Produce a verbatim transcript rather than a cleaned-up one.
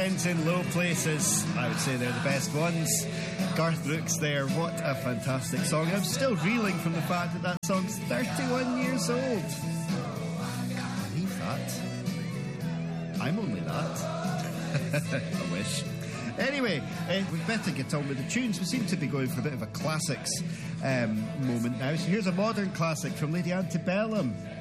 Friends in Low Places. I would say they're the best ones. Garth Brooks there, what a fantastic song. I'm still reeling from the fact that that song's thirty-one years old. I can't believe that. I'm only that. I wish. Anyway, uh, we'd better get on with the tunes. We seem to be going for a bit of a classics um, moment now. So here's a modern classic from Lady Antebellum.